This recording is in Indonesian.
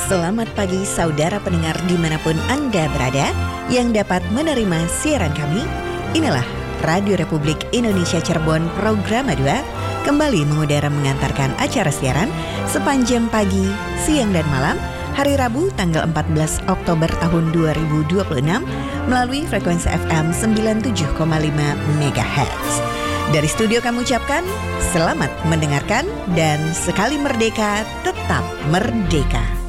Selamat pagi saudara pendengar dimanapun Anda berada yang dapat menerima siaran kami. Inilah Radio Republik Indonesia Cirebon Program 2 kembali mengudara mengantarkan acara siaran sepanjang pagi, siang dan malam hari Rabu tanggal 14 Oktober tahun 2026 melalui frekuensi FM 97,5 MHz. Dari studio kami ucapkan selamat mendengarkan dan sekali merdeka tetap merdeka.